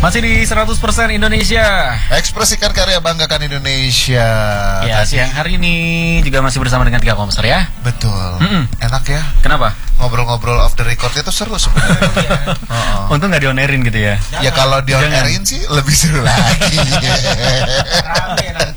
Masih di 100% Indonesia. Ekspresikan karya, banggakan Indonesia. Ya, siang hari ini juga masih bersama dengan 3 komposer ya. Betul. Enak ya. Kenapa? Ngobrol-ngobrol off the record itu seru sebenarnya. Untung nggak di-on-airin gitu ya. Ya kalau di on airin sih lebih seru lagi. Rame nanti.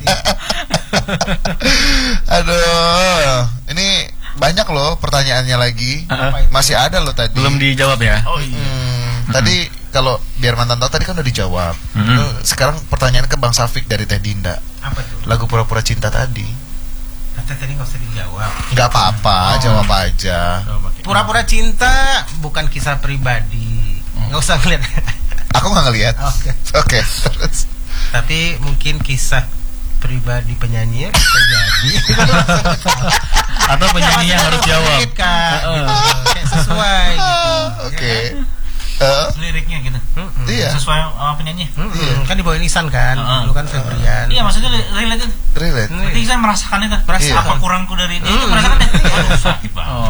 Aduh, ini banyak loh pertanyaannya lagi. Masih ada loh tadi. Belum dijawab ya. Oh iya. Tadi kalau biar mantan tahu tadi kan udah dijawab. Sekarang pertanyaan ke Bang Safik dari Teh Dinda. Apa tuh? Lagu Pura-Pura Cinta tadi. Kata tadi nggak usah dijawab. Nggak apa-apa, jawab aja. Pura-pura cinta bukan kisah pribadi. Nggak usah ngeliat. Aku nggak ngelihat. Oke, terus. Tapi mungkin kisah pribadi penyanyi bisa jadi. Atau penyanyi yang harus jawab. Kak, gitu. Kayak sesuai gitu. Oke. Liriknya gitu. Iya. Sesuai sama penyanyi. Kan dibawain Isan kan. Dulu kan Febrian. Iya, maksudnya relate itu. Relate. Berarti Isan merasakan itu. Merasakan. Apa kurangku dari dia itu merasakan deh. Aduh, sakit banget.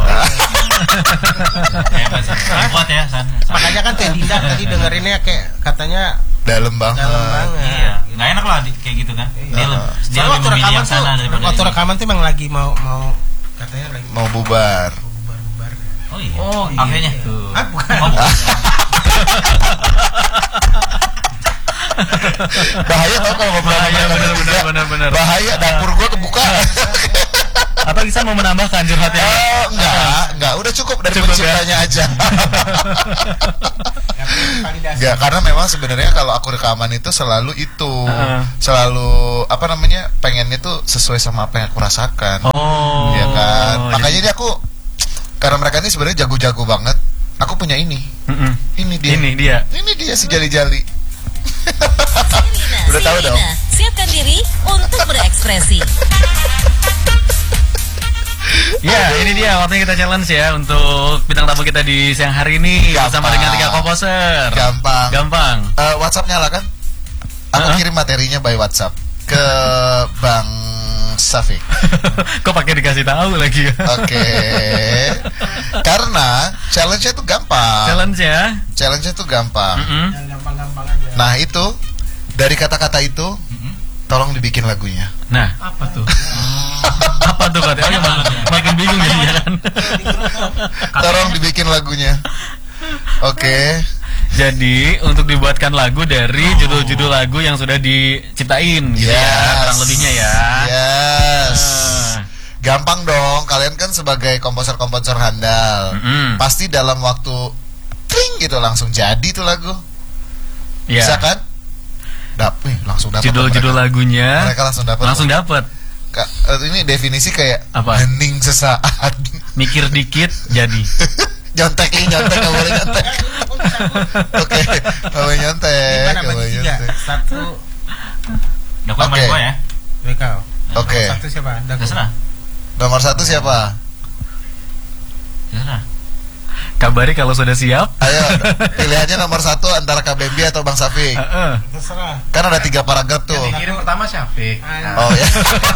Hebat sih. Kuat ya, San. Makanya kan Teh Dinda tadi dengerinnya kayak katanya Dalam banget. dalam banget. Iya, nggak enak lah kayak gitu kan. Dia Soalnya lebih memilih yang sana daripada waktu ini. rekaman tuh emang lagi mau katanya lagi Mau bubar. bubar. Oh iya. Oh, akhirnya. Ah, bukan. Oh, bukan. Bahaya tau kalau ngobrol Bahaya, sama bener. Bahaya, dapur gua kebuka. Atau bisa mau menambahkan curhatnya? Oh, enggak, udah cukup dari penciptanya aja. Enggak, karena memang sebenarnya kalau aku rekaman itu selalu selalu apa namanya, pengennya tuh sesuai sama apa yang aku rasakan. Oh. Ya kan. Makanya ini aku, karena mereka ini sebenarnya jago-jago banget. Aku punya ini. Ini dia si jali-jali. Udah tahu dong. Siapkan diri untuk berekspresi. Ya, ini dia waktunya kita challenge ya untuk bintang tamu kita di siang hari ini. Bersama dengan 3 komposer. Gampang. WhatsApp nyala kan? Aku kirim materinya by WhatsApp ke Bang Safik. Kok pakai dikasih tahu lagi ya? Oke. Karena challenge-nya tuh gampang. Challenge-nya tuh gampang. Yang gampang-gampang aja. Nah, itu dari kata-kata itu tolong dibikin lagunya. Nah, Apa tuh? apa tuh katanya? Makin bingung jadi ya kan. Tolong dibikin lagunya. Oke. Jadi untuk dibuatkan lagu dari judul-judul lagu yang sudah diciptain gitu ya, kurang lebihnya ya. Yes. Gampang dong, kalian kan sebagai komposer-komposer handal. Pasti dalam waktu kling gitu langsung jadi tuh lagu. Iya. Bisa kan? Langsung dapat. Judul-judul lagunya Mereka langsung dapat. Ini definisi kayak apa? Hening sesaat. Mikir dikit jadi. Nyontek, nggak boleh nyontek. Oke, nggak boleh nyontek. Gimana bagi 3? 1 Dapat main gua ya. Bekau. Oke. Satu siapa? Terserah. Nomor 1 siapa? Terserah. Kabari kalau sudah siap. Ayo, pilihannya nomor 1 antara Kak Bambi atau Bang Safik. Terserah. Kan ada 3 paragraf tuh. Kirim pertama Syafiq. Oh ya.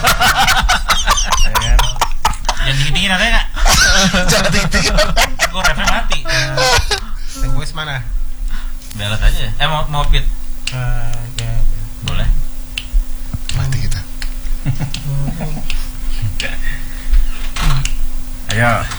Jangan dingin-dingin ada nggak? Jangan tinggi. Gue refnya mati. Yang voice mana? Belat aja. Mau fit? Boleh. Mati kita. Ayo.